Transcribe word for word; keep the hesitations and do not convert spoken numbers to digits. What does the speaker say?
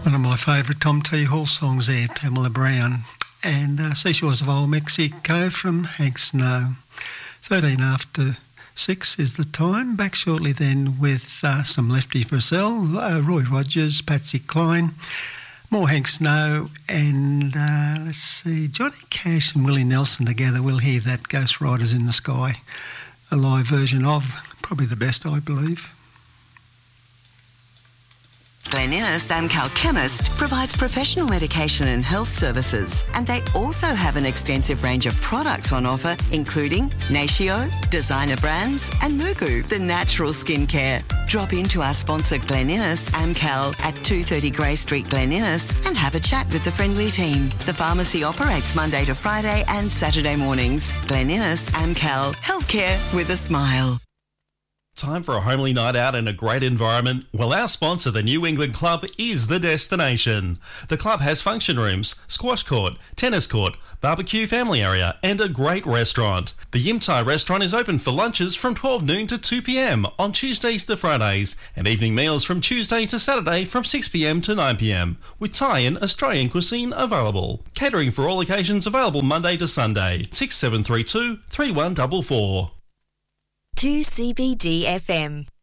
One of my favourite Tom T. Hall songs there, Pamela Brown, and uh, Seashores of Old Mexico from Hank Snow. thirteen after six is the time. Back shortly then with uh, some Lefty Frizzell, uh, Roy Rogers, Patsy Cline, more Hank Snow, and uh, let's see, Johnny Cash and Willie Nelson together. We'll hear that Ghost Riders in the Sky, a live version of, probably the best, I believe. Glen Innes Amcal Chemist provides professional medication and health services, and they also have an extensive range of products on offer, including Natio, designer brands, and Mugu, the natural skincare. Drop into our sponsor Glen Innes Amcal at two thirty Grey Street, Glen Innes, and have a chat with the friendly team. The pharmacy operates Monday to Friday and Saturday mornings. Glen Innes Amcal, healthcare with a smile. Time for a homely night out in a great environment? Well, our sponsor, the New England Club, is the destination. The club has function rooms, squash court, tennis court, barbecue family area, and a great restaurant. The Yim Tai restaurant is open for lunches from twelve noon to two p.m. on Tuesdays to Fridays, and evening meals from Tuesday to Saturday from six p.m. to nine p.m, with Thai and Australian cuisine available. Catering for all occasions available Monday to Sunday. six seven three two, three one four four. two C B D F M.